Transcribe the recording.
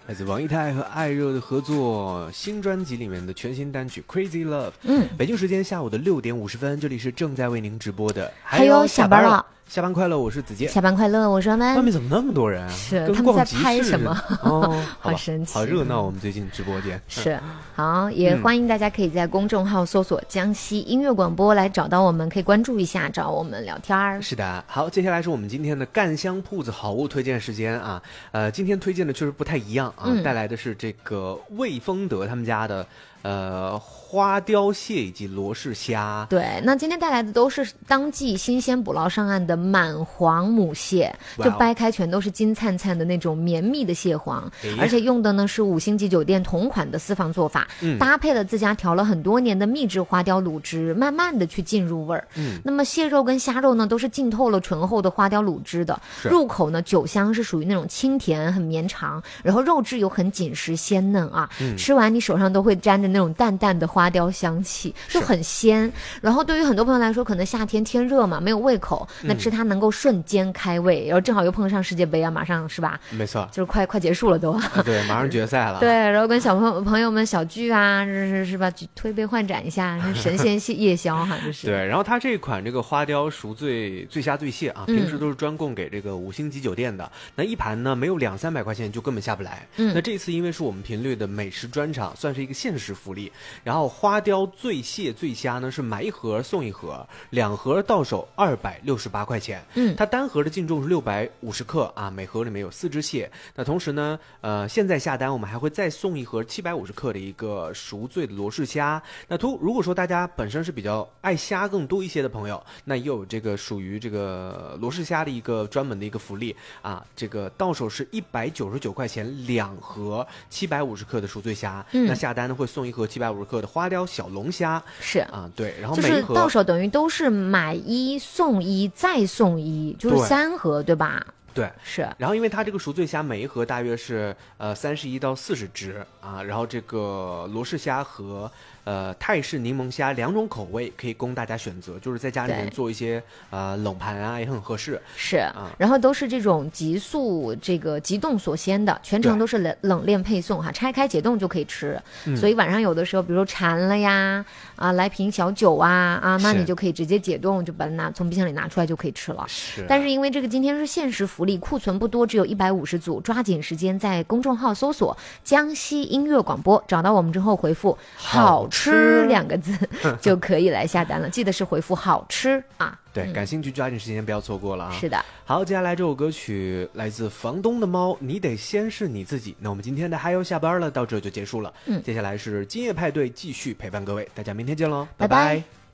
来自王一泰和艾热的合作新专辑里面的全新单曲 Crazy Love。北京时间下午的6点50分，这里是正在为您直播的还有下班了。 下班快乐，我是子健。 下班快乐，我是阿曼。 外面怎么那么多人啊？ 是跟他们在拍逛集市什么？ 哦， 好神奇， 好热闹。我们最近直播间是好，也欢迎大家可以在公众号搜索江西音乐广播来找到我们，可以关注一下，找我们聊天。 是的，好，接下来是我们今天的赣香铺子好物推荐时间啊。今天推荐的确实不太一样啊，带来的是这个魏丰德他们家的花雕蟹以及罗氏虾。 对，那今天带来的都是当季新鲜捕捞上岸的满黄母蟹，就掰开全都是金灿灿的那种绵密的蟹黄，而且用的呢是5星级酒店同款的私房做法，搭配了自家调了很多年的秘制花雕卤汁，慢慢的去浸入味儿。那么蟹肉跟虾肉呢都是浸透了醇厚的花雕卤汁的，入口呢酒香是属于那种清甜很绵长，然后肉质又很紧实鲜嫩啊，吃完你手上都会沾着那种淡淡的花雕香气，就很鲜。然后对于很多朋友来说，可能夏天天热嘛，没有胃口，那吃它能够瞬间开胃，然后正好又碰上世界杯啊，马上是吧？ 没错， 就是快结束了都。 对，马上决赛了。 对，然后跟小朋友们小聚啊，是吧？推杯换盏一下，神仙夜宵哈，这是。 对，然后它这款这个花雕熟醉虾醉蟹啊，平时都是专供给这个5星级酒店的。那一盘呢，没有200-300块钱就根本下不来。那这次因为是我们频率的美食专场，算是一个限时福利。然后花雕醉蟹醉虾呢是买1盒送1盒，2盒到手268块钱。它单盒的净重是650克啊，每盒里面有4只蟹。那同时呢，现在下单我们还会再送1盒750克的一个熟醉的罗氏虾。那如果说大家本身是比较爱虾更多一些的朋友，那也有这个属于这个罗氏虾的一个专门的一个福利啊，这个到手是199块钱2盒750克的熟醉虾。那下单呢会送1盒750克的花雕小龙虾。是啊，对，然后每一盒就是到手等于都是买1送1再送1，就是3盒，对吧？ 对， 是。 然后因为它这个熟醉虾每一盒大约是31到40只啊，然后这个罗氏虾和泰式柠檬虾2种口味可以供大家选择，就是在家里面做一些冷盘啊也很合适。是啊， 然后都是这种急速这个急冻锁鲜的，全程都是冷链配送哈，拆开解冻就可以吃。所以晚上有的时候比如说馋了呀来瓶小酒啊那你就可以直接解冻，就把它从冰箱里拿出来就可以吃了。是。但是因为这个今天是限时福利，库存不多，只有150组，抓紧时间在公众号搜索江西音乐广播，找到我们之后回复好吃2个字就可以来下单了，记得是回复好吃啊。 对，感兴趣抓紧时间不要错过了啊。 是的。 好，接下来这首歌曲来自房东的猫，你得先是你自己。那我们今天的还要下班了，到这就结束了。接下来是今夜派对继续陪伴各位，大家明天见喽，拜拜。